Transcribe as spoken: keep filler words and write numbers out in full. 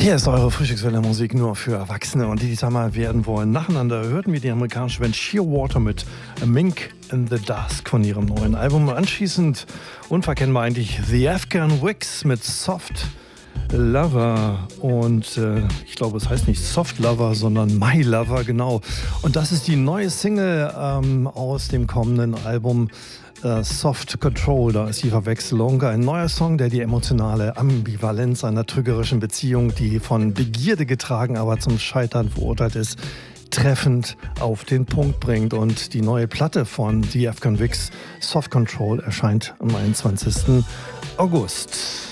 Hier ist eure Frühstückswelle Musik nur für Erwachsene und die, die mal werden wollen. Nacheinander hörten wir die amerikanische Band Shearwater mit A Mink in the Dusk von ihrem neuen Album. Anschließend unverkennbar eigentlich The Afghan Wigs mit Soft Lover und äh, ich glaube, es heißt nicht Soft Lover, sondern My Lover, genau. Und das ist die neue Single ähm, aus dem kommenden Album äh, Soft Control. Da ist die Verwechslung. Ein neuer Song, der die emotionale Ambivalenz einer trügerischen Beziehung, die von Begierde getragen, aber zum Scheitern verurteilt ist, treffend auf den Punkt bringt. Und die neue Platte von The Afghan Wigs, Soft Control, erscheint am einundzwanzigsten August.